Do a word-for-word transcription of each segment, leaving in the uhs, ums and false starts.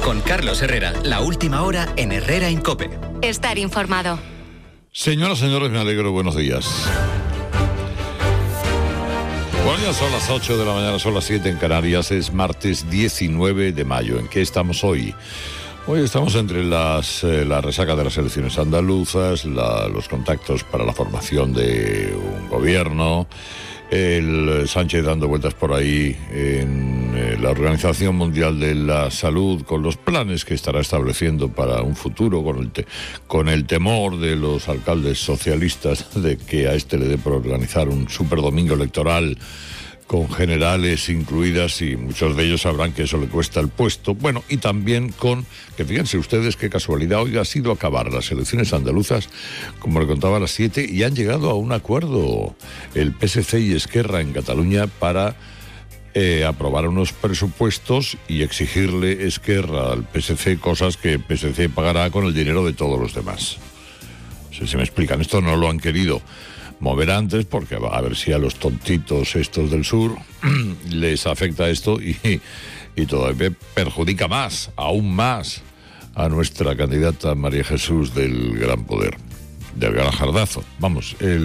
Con Carlos Herrera, la última hora en Herrera en COPE. Estar informado. Señoras, señores, me alegro, buenos días. Bueno, ya son las ocho de la mañana, son las siete en Canarias, es martes diecinueve de mayo. ¿En qué estamos hoy? Hoy estamos entre las eh, la resaca de las elecciones andaluzas, la, los contactos para la formación de un gobierno, el Sánchez dando vueltas por ahí en eh, la Organización Mundial de la Salud con los planes que estará estableciendo para un futuro, con el, te, con el temor de los alcaldes socialistas de que a este le dé por organizar un superdomingo electoral con generales incluidas, y muchos de ellos sabrán que eso le cuesta el puesto. Bueno, y también con, que fíjense ustedes qué casualidad, hoy ha sido acabar las elecciones andaluzas, como le contaba, a las siete, y han llegado a un acuerdo el P S C y Esquerra en Cataluña para eh, aprobar unos presupuestos y exigirle Esquerra al P S C cosas que el P S C pagará con el dinero de todos los demás. No sé si me explican, esto no lo han querido mover antes porque a ver si a los tontitos estos del sur les afecta esto y, y todavía perjudica más, aún más, a nuestra candidata María Jesús del Gran Poder, del Gran Jardazo. Vamos, el,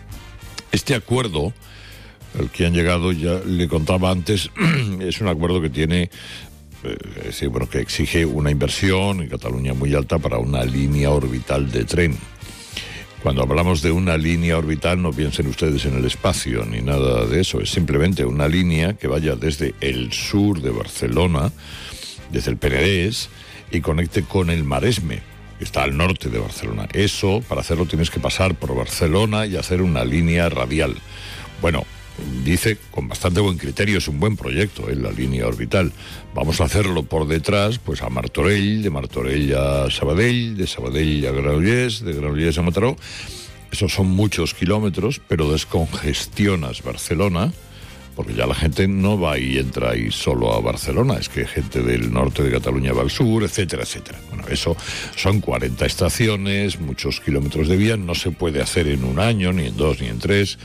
este acuerdo al que han llegado, ya le contaba antes, es un acuerdo que tiene, eh, es decir, bueno, que exige una inversión en Cataluña muy alta para una línea orbital de tren. Cuando hablamos de una línea orbital, no piensen ustedes en el espacio ni nada de eso. Es simplemente una línea que vaya desde el sur de Barcelona, desde el Penedès, y conecte con el Maresme, que está al norte de Barcelona. Eso, para hacerlo, tienes que pasar por Barcelona y hacer una línea radial. Bueno, dice con bastante buen criterio, es un buen proyecto, ¿eh? La línea orbital. Vamos a hacerlo por detrás, pues a Martorell, de Martorell a Sabadell, de Sabadell a Granollers, de Granollers a Mataró. Esos son muchos kilómetros, pero descongestionas Barcelona, porque ya la gente no va y entra ahí solo a Barcelona, es que gente del norte de Cataluña va al sur, etcétera, etcétera. Bueno, eso son cuarenta estaciones, muchos kilómetros de vía, no se puede hacer en un año, ni en dos, ni en tres,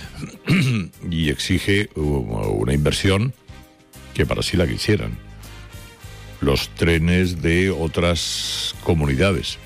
y exige una inversión que para sí la quisieran los trenes de otras comunidades,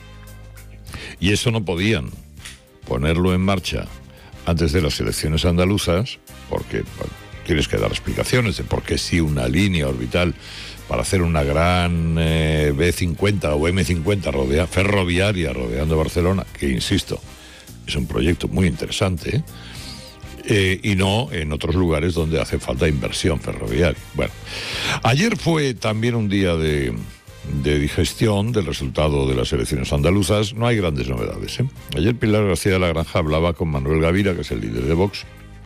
y eso no podían ponerlo en marcha antes de las elecciones andaluzas porque bueno, tienes que dar explicaciones de por qué sí una línea orbital para hacer una gran eh, B cincuenta o M cincuenta rodea, ferroviaria rodeando Barcelona, que insisto, es un proyecto muy interesante, ¿eh? Eh, y no en otros lugares donde hace falta inversión ferroviaria. Bueno, ayer fue también un día de, de digestión del resultado de las elecciones andaluzas. No hay grandes novedades, ¿eh? Ayer Pilar García de la Granja hablaba con Manuel Gavira, que es el líder de Vox,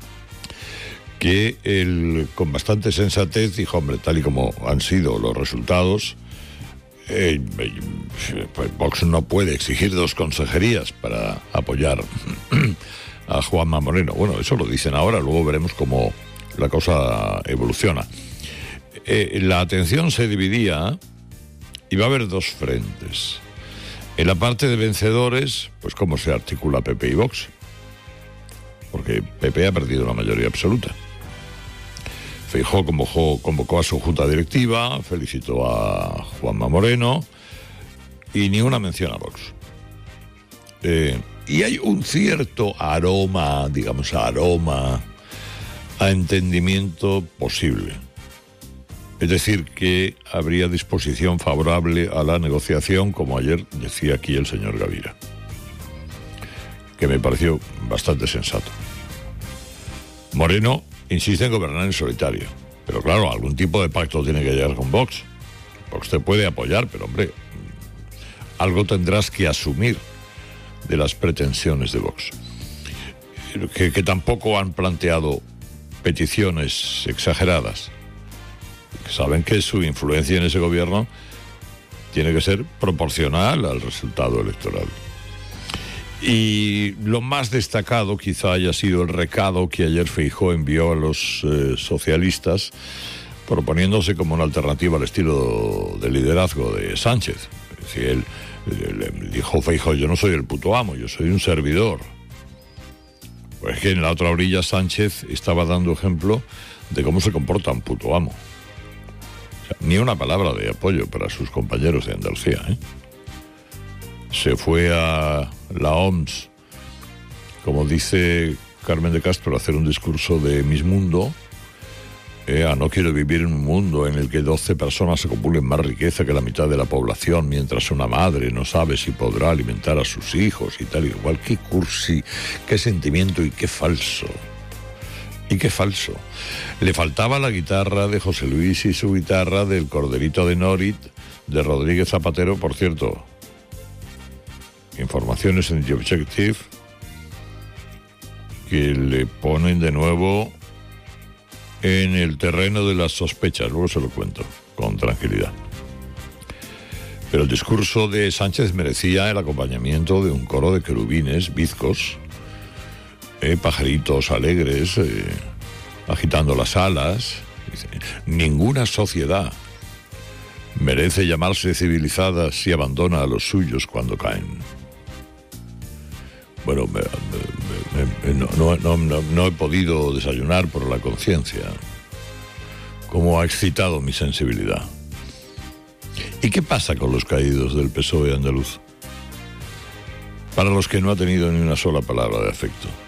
que él, con bastante sensatez, dijo, hombre, tal y como han sido los resultados, eh, pues Vox no puede exigir dos consejerías para apoyar a Juanma Moreno. Bueno, eso lo dicen ahora, luego veremos cómo la cosa evoluciona. Eh, la atención se dividía y va a haber dos frentes. En la parte de vencedores, pues cómo se articula P P y Vox, porque P P ha perdido la mayoría absoluta. Feijóo convocó, convocó a su junta directiva, felicitó a Juanma Moreno y ni una mención a Vox. Eh, y hay un cierto aroma, digamos, aroma a entendimiento posible. Es decir, que habría disposición favorable a la negociación, como ayer decía aquí el señor Gavira, que me pareció bastante sensato. Moreno insiste en gobernar en solitario, pero claro, algún tipo de pacto tiene que llegar con Vox. Vox te puede apoyar, pero hombre, algo tendrás que asumir de las pretensiones de Vox, que, que tampoco han planteado peticiones exageradas. Saben que su influencia en ese gobierno tiene que ser proporcional al resultado electoral. Y lo más destacado quizá haya sido el recado que ayer Feijóo envió a los eh, socialistas, proponiéndose como una alternativa al estilo de liderazgo de Sánchez. Es decir, él, él dijo Feijóo, yo no soy el puto amo, yo soy un servidor. Pues que en la otra orilla Sánchez estaba dando ejemplo de cómo se comporta un puto amo. O sea, ni una palabra de apoyo para sus compañeros de Andalucía, ¿eh? Se fue a la O M S, como dice Carmen de Castro, a hacer un discurso de Miss Mundo. Eh, a no quiero vivir en un mundo en el que doce personas acumulen más riqueza que la mitad de la población, mientras una madre no sabe si podrá alimentar a sus hijos y tal y igual. Qué cursi, qué sentimiento y qué falso. Y qué falso. Le faltaba la guitarra de José Luis y su guitarra del Corderito de Norit de Rodríguez Zapatero, por cierto. Informaciones en The Objective que le ponen de nuevo en el terreno de las sospechas. Luego se lo cuento con tranquilidad. Pero el discurso de Sánchez merecía el acompañamiento de un coro de querubines bizcos, eh, pajaritos alegres, eh, agitando las alas. Dice, ninguna sociedad merece llamarse civilizada si abandona a los suyos cuando caen. Bueno, me, me, me, no, no, no, no he podido desayunar por la conciencia. Cómo ha excitado mi sensibilidad. ¿Y qué pasa con los caídos del P S O E andaluz? Para los que no ha tenido ni una sola palabra de afecto.